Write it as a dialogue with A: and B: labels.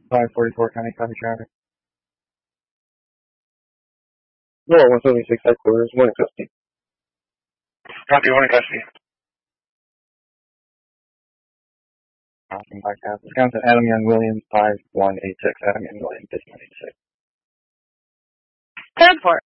A: 544 County Copy traffic. Door 176 headquarters, 1 in custody.
B: Copy, 1 in custody.
A: Wisconsin, Adam Young Williams, 5186. Adam Young Williams, 5186.
C: 10-4.